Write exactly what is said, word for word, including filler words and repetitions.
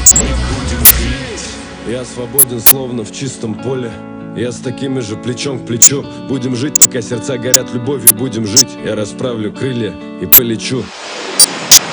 Я свободен, словно в чистом поле. Я с такими же плечом к плечу. Будем жить, пока сердца горят любовью, будем жить. Я расправлю крылья и полечу.